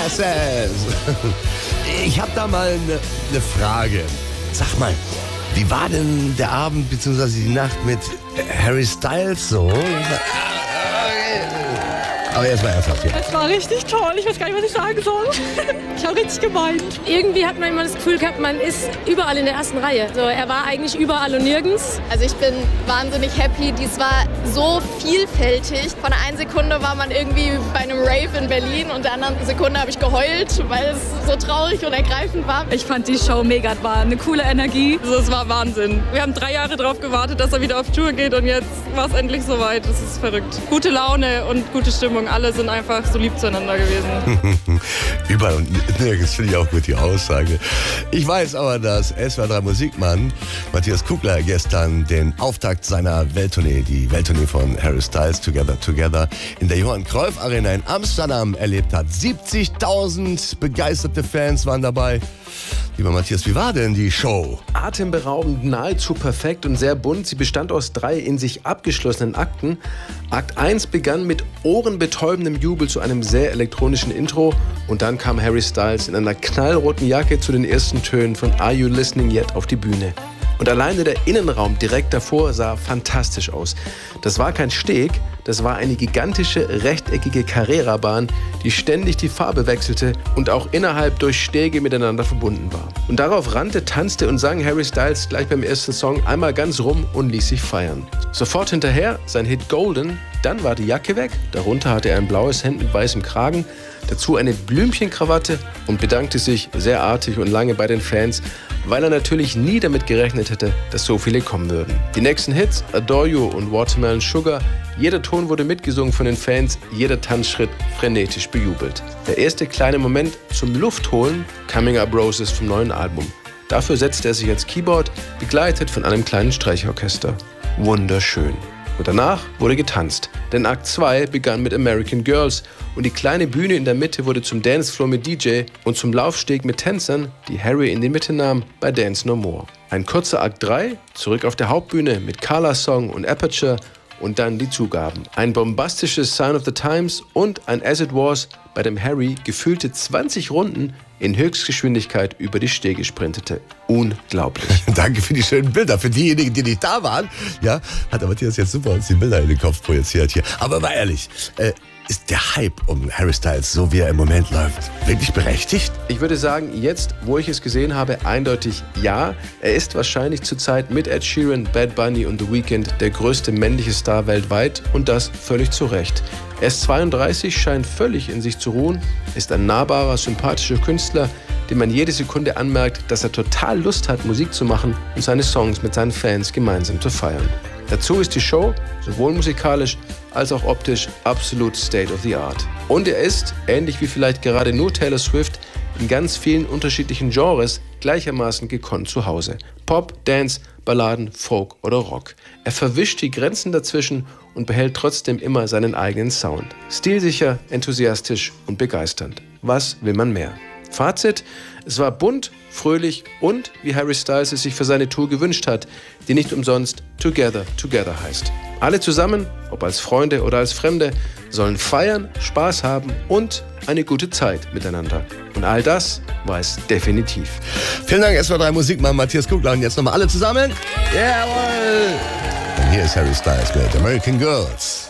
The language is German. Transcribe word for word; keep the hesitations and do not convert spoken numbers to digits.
Glasses. Ich habe da mal eine ne Frage. Sag mal, wie war denn der Abend bzw. die Nacht mit Harry Styles so? Aber erst mal ernsthaft hier. Es war richtig toll. Ich weiß gar nicht, was ich sagen soll. Ich habe richtig geweint. Irgendwie hat man immer das Gefühl gehabt, man ist überall in der ersten Reihe. So, er war eigentlich überall und nirgends. Also ich bin wahnsinnig happy. Dies war so vielfältig. Von der einen Sekunde war man irgendwie bei einem Rave in Berlin und der anderen Sekunde habe ich geheult, weil es so traurig und ergreifend war. Ich fand die Show mega. Es war eine coole Energie. Also es war Wahnsinn. Wir haben drei Jahre darauf gewartet, dass er wieder auf Tour geht und jetzt war es endlich soweit. Das ist verrückt. Gute Laune und gute Stimmung. Alle sind einfach so lieb zueinander gewesen. Überall und nirgends finde ich auch gut die Aussage. Ich weiß aber, dass S W R drei Musikmann Matthias Kugler gestern den Auftakt seiner Welttournee, die Welttournee von Harry Styles Together Together in der Johann Cruyff Arena in Amsterdam erlebt hat. siebzigtausend begeisterte Fans waren dabei. Lieber Matthias, wie war denn die Show? Atemberaubend, nahezu perfekt und sehr bunt. Sie bestand aus drei in sich abgeschlossenen Akten. Akt eins begann mit ohrenbetäubendem Jubel zu einem sehr elektronischen Intro. Und dann kam Harry Styles in einer knallroten Jacke zu den ersten Tönen von Are You Listening Yet auf die Bühne. Und alleine der Innenraum direkt davor sah fantastisch aus. Das war kein Steg, das war eine gigantische, rechteckige Carrera-Bahn, die ständig die Farbe wechselte und auch innerhalb durch Stege miteinander verbunden war. Und darauf rannte, tanzte und sang Harry Styles gleich beim ersten Song einmal ganz rum und ließ sich feiern. Sofort hinterher sein Hit Golden, dann war die Jacke weg, darunter hatte er ein blaues Hemd mit weißem Kragen, dazu eine Blümchenkrawatte und bedankte sich sehr artig und lange bei den Fans, weil er natürlich nie damit gerechnet hätte, dass so viele kommen würden. Die nächsten Hits, Adore You und Watermelon Sugar, jeder Ton wurde mitgesungen von den Fans, jeder Tanzschritt frenetisch bejubelt. Der erste kleine Moment zum Luftholen, Coming Up Roses vom neuen Album. Dafür setzte er sich ans Keyboard, begleitet von einem kleinen Streichorchester. Wunderschön. Und danach wurde getanzt, denn Akt zwei begann mit American Girls und die kleine Bühne in der Mitte wurde zum Dancefloor mit D J und zum Laufsteg mit Tänzern, die Harry in die Mitte nahm bei Dance No More. Ein kurzer Akt drei, zurück auf der Hauptbühne mit Carla Song und Aperture und dann die Zugaben. Ein bombastisches Sign of the Times und ein As It Was, bei dem Harry gefühlte zwanzig Runden in Höchstgeschwindigkeit über die Stege sprintete. Unglaublich. Danke für die schönen Bilder. Für diejenigen, die nicht da waren, ja, hat der Matthias jetzt super uns die Bilder in den Kopf projiziert hier. Aber mal ehrlich, äh, ist der Hype um Harry Styles, so wie er im Moment läuft, wirklich berechtigt? Ich würde sagen, jetzt, wo ich es gesehen habe, eindeutig ja. Er ist wahrscheinlich zurzeit mit Ed Sheeran, Bad Bunny und The Weeknd der größte männliche Star weltweit und das völlig zu Recht. Er ist zweiunddreißig, scheint völlig in sich zu ruhen, ist ein nahbarer, sympathischer Künstler, dem man jede Sekunde anmerkt, dass er total Lust hat, Musik zu machen und seine Songs mit seinen Fans gemeinsam zu feiern. Dazu ist die Show, sowohl musikalisch als auch optisch, absolut state of the art. Und er ist, ähnlich wie vielleicht gerade nur Taylor Swift, in ganz vielen unterschiedlichen Genres gleichermaßen gekonnt zu Hause. Pop, Dance, Balladen, Folk oder Rock. Er verwischt die Grenzen dazwischen und behält trotzdem immer seinen eigenen Sound. Stilsicher, enthusiastisch und begeisternd. Was will man mehr? Fazit: Es war bunt, fröhlich und, wie Harry Styles es sich für seine Tour gewünscht hat, die nicht umsonst Together Together heißt. Alle zusammen, ob als Freunde oder als Fremde, sollen feiern, Spaß haben und eine gute Zeit miteinander. Und all das war es definitiv. Vielen Dank, S W R drei Musikmann Matthias Kugler. Und jetzt nochmal alle zusammen. Jawohl! Und hier ist Harry Styles mit American Girls.